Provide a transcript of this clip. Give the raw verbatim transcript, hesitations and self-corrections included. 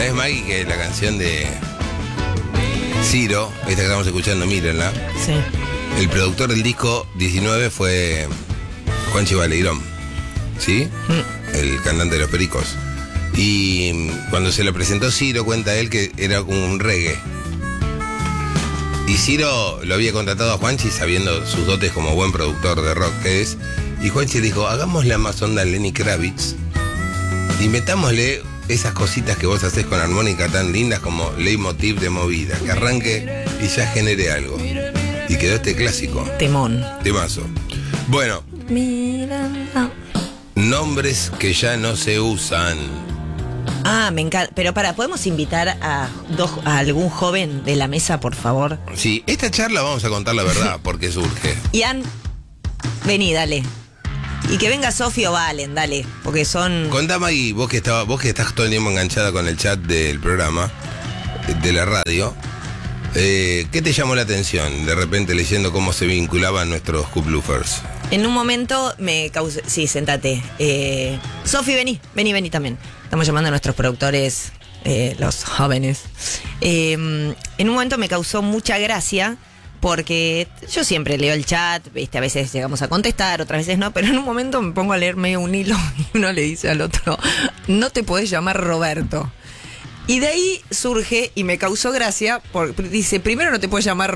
¿Sabés, Maggie, que la canción de Ciro, esta que estamos escuchando, mírenla? Sí. El productor del disco diecinueve fue Juanchi Baleirón, ¿sí? Mm. El cantante de Los Pericos. Y cuando se lo presentó Ciro, cuenta él que era como un reggae. Y Ciro lo había contratado a Juanchi sabiendo sus dotes como buen productor de rock que es. Y Juanchi dijo, hagámosle más onda a Lenny Kravitz y metámosle esas cositas que vos hacés con armónica tan lindas como leitmotiv de movida, que arranque y ya genere algo. Y quedó este clásico. Temón. Temazo. Bueno. Nombres que ya no se usan. Ah, me encanta. Pero para, ¿podemos invitar a, dos, a algún joven de la mesa, por favor? Sí, esta charla vamos a contar la verdad, porque surge. Ian, vení, dale. Y que venga Sofi o Valen, dale, porque son... Contá, Maggie, vos que, estaba, vos que estás todo el tiempo enganchada con el chat del programa, de la radio, eh, ¿qué te llamó la atención de repente leyendo cómo se vinculaban nuestros Cuplufers? En un momento me causó... Sí, sentate. Eh, Sofi, vení, vení, vení también. Estamos llamando a nuestros productores, eh, los jóvenes. Eh, en un momento me causó mucha gracia, porque yo siempre leo el chat, ¿viste? A veces llegamos a contestar, otras veces no, pero en un momento me pongo a leer medio un hilo y uno le dice al otro, no te podés llamar Roberto. Y de ahí surge, y me causó gracia, porque dice, primero no te puedes llamar